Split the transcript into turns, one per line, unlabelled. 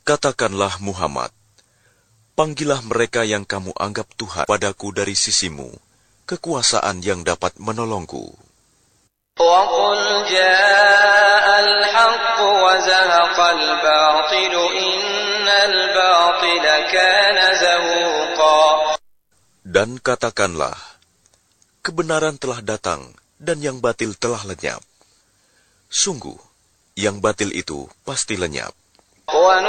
Katakanlah Muhammad, panggillah mereka yang kamu anggap Tuhan padaku dari sisimu, kekuasaan yang dapat menolongku.
وَقُلْ جَاءَ الْحَقُّ وَزَهَقَ الْبَاطِلُ إِنَّ الْبَاطِلَ كَانَ زَهُوقًا.
Dan katakanlah, kebenaran telah datang dan yang batil telah lenyap. Sungguh, yang batil itu pasti lenyap.